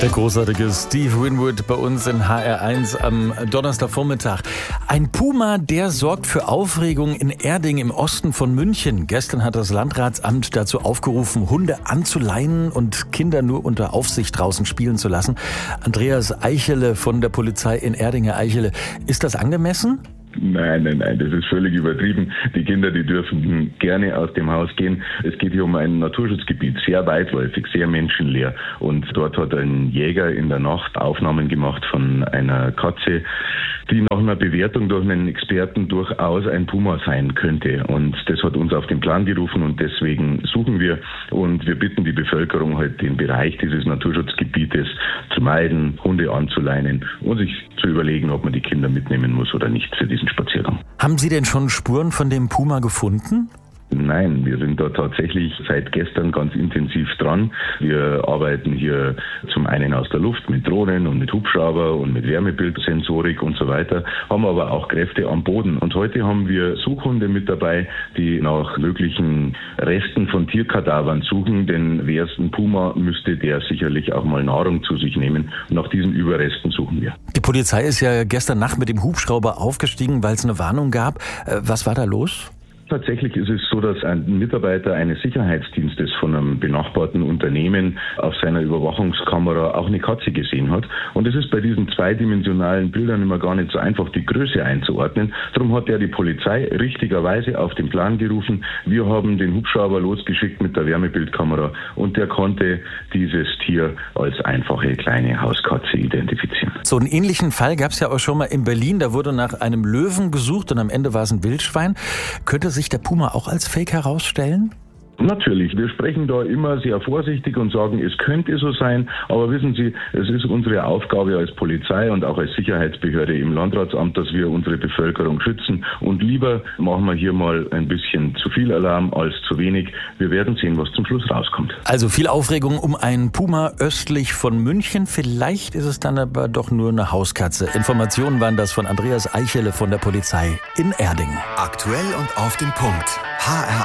Der großartige Steve Winwood bei uns in HR1 am Donnerstagvormittag. Ein Puma, der sorgt für Aufregung in Erding im Osten von München. Gestern hat das Landratsamt dazu aufgerufen, Hunde anzuleinen und Kinder nur unter Aufsicht draußen spielen zu lassen. Andreas Eichele von der Polizei in Erding. Herr Eichele, ist das angemessen? Nein, das ist völlig übertrieben. Die Kinder, die dürfen gerne aus dem Haus gehen. Es geht hier um ein Naturschutzgebiet, sehr weitläufig, sehr menschenleer. Und dort hat ein Jäger in der Nacht Aufnahmen gemacht von einer Katze, die nach einer Bewertung durch einen Experten durchaus ein Puma sein könnte. Und das hat uns auf den Plan gerufen und deswegen suchen wir. Und wir bitten die Bevölkerung halt den Bereich dieses Naturschutzgebietes zu meiden, Hunde anzuleinen und sich zu überlegen, ob man die Kinder mitnehmen muss oder nicht für diesen Spaziergang. Haben Sie denn schon Spuren von dem Puma gefunden? Nein, wir sind da tatsächlich seit gestern ganz intensiv dran. Wir arbeiten hier zum einen aus der Luft mit Drohnen und mit Hubschrauber und mit Wärmebildsensorik und so weiter, haben aber auch Kräfte am Boden. Und heute haben wir Suchhunde mit dabei, die nach möglichen Resten von Tierkadavern suchen, denn wäre es ein Puma, müsste der sicherlich auch mal Nahrung zu sich nehmen. Und nach diesen Überresten suchen wir. Die Polizei ist ja gestern Nacht mit dem Hubschrauber aufgestiegen, weil es eine Warnung gab. Was war da los? Tatsächlich ist es so, dass ein Mitarbeiter eines Sicherheitsdienstes von einem benachbarten Unternehmen auf seiner Überwachungskamera auch eine Katze gesehen hat. Und es ist bei diesen zweidimensionalen Bildern immer gar nicht so einfach, die Größe einzuordnen. Darum hat er die Polizei richtigerweise auf den Plan gerufen. Wir haben den Hubschrauber losgeschickt mit der Wärmebildkamera und der konnte dieses Tier als einfache kleine Hauskatze identifizieren. So einen ähnlichen Fall gab es ja auch schon mal in Berlin. Da wurde nach einem Löwen gesucht und am Ende war es ein Wildschwein. Könnte sich der Puma auch als Fake herausstellen? Natürlich, wir sprechen da immer sehr vorsichtig und sagen, es könnte so sein, aber wissen Sie, es ist unsere Aufgabe als Polizei und auch als Sicherheitsbehörde im Landratsamt, dass wir unsere Bevölkerung schützen und lieber machen wir hier mal ein bisschen zu viel Alarm als zu wenig. Wir werden sehen, was zum Schluss rauskommt. Also viel Aufregung um einen Puma östlich von München, vielleicht ist es dann aber doch nur eine Hauskatze. Informationen waren das von Andreas Eichele von der Polizei in Erding. Aktuell und auf den Punkt. HR